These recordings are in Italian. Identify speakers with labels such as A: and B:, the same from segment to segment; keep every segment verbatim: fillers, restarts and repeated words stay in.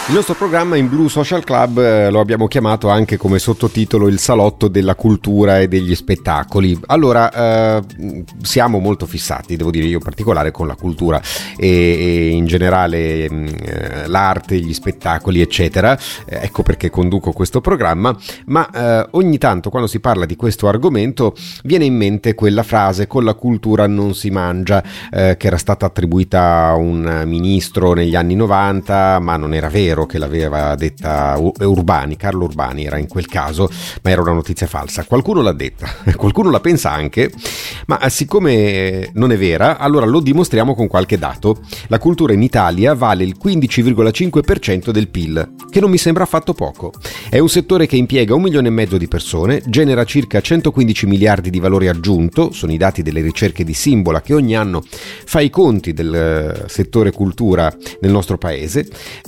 A: Il nostro programma in Blue Social Club eh, lo abbiamo chiamato anche come sottotitolo il salotto della cultura e degli spettacoli. Allora, eh, siamo molto fissati, devo dire io in particolare, con la cultura e, e in generale eh, l'arte, gli spettacoli eccetera, eh, ecco perché conduco questo programma, ma eh, ogni tanto quando si parla di questo argomento viene in mente quella frase "con la cultura non si mangia", eh, che era stata attribuita a un ministro negli anni novanta, ma non era vero che l'aveva detta Urbani, Carlo Urbani era in quel caso, ma era una notizia falsa. Qualcuno l'ha detta, qualcuno la pensa anche, ma siccome non è vera, allora lo dimostriamo con qualche dato. La cultura in Italia vale il quindici virgola cinque per cento del P I L, che non mi sembra affatto poco. È un settore che impiega un milione e mezzo di persone, genera circa centoquindici miliardi di valore aggiunto, sono i dati delle ricerche di Simbola che ogni anno fa i conti del settore cultura nel nostro paese.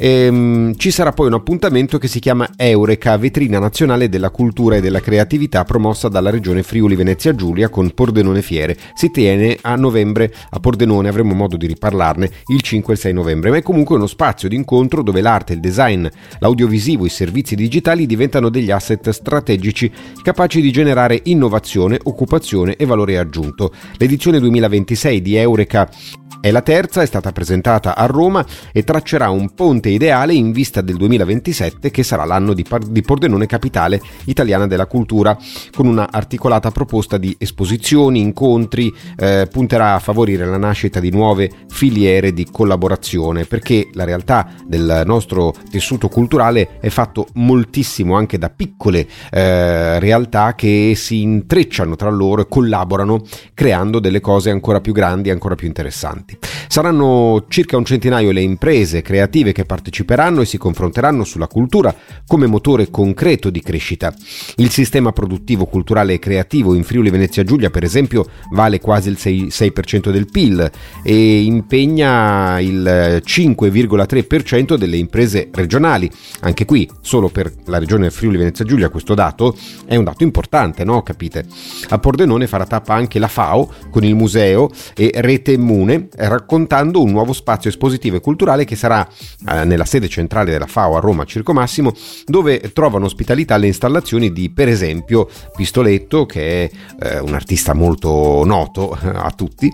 A: E, ci sarà poi un appuntamento che si chiama Eureka, vetrina nazionale della cultura e della creatività, promossa dalla regione Friuli Venezia Giulia con Pordenone Fiere. Si tiene a novembre a Pordenone, avremo modo di riparlarne il cinque e il sei novembre, ma è comunque uno spazio di incontro dove l'arte, il design, l'audiovisivo, i servizi digitali diventano degli asset strategici capaci di generare innovazione, occupazione e valore aggiunto. L'edizione duemilaventisei di Eureka è la terza, è stata presentata a Roma e traccerà un ponte ideale in vista del duemilaventisette, che sarà l'anno di, Par- di Pordenone capitale italiana della cultura, con una articolata proposta di esposizioni, incontri, eh, punterà a favorire la nascita di nuove filiere di collaborazione, perché la realtà del nostro tessuto culturale è fatto moltissimo anche da piccole eh, realtà che si intrecciano tra loro e collaborano, creando delle cose ancora più grandi e ancora più interessanti. Saranno circa un centinaio le imprese creative che parteciperanno e si confronteranno sulla cultura come motore concreto di crescita. Il sistema produttivo, culturale e creativo in Friuli Venezia Giulia, per esempio, vale quasi il sei per cento del P I L e impegna il cinque virgola tre per cento delle imprese regionali. Anche qui, solo per la regione Friuli Venezia Giulia, questo dato è un dato importante, no? Capite? A Pordenone farà tappa anche la F A O con il museo e Rete Mune, raccontando un nuovo spazio espositivo e culturale che sarà eh, nella sede centrale della F A O a Roma Circo Massimo, dove trovano ospitalità le installazioni di, per esempio, Pistoletto, che è eh, un artista molto noto eh, a tutti.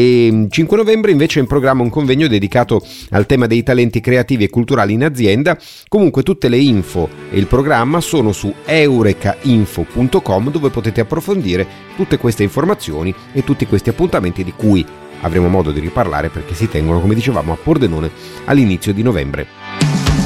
A: E cinque novembre invece è in programma un convegno dedicato al tema dei talenti creativi e culturali in azienda. Comunque tutte le info e il programma sono su eurekainfo punto com, dove potete approfondire tutte queste informazioni e tutti questi appuntamenti di cui avremo modo di riparlare perché si tengono, come dicevamo, a Pordenone all'inizio di novembre.